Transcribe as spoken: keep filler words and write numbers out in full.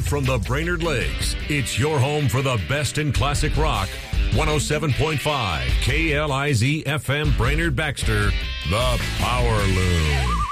Live from the Brainerd Lakes, it's your home for the best in classic rock. one oh seven point five K L I Z F M Brainerd Baxter, The Power Loom.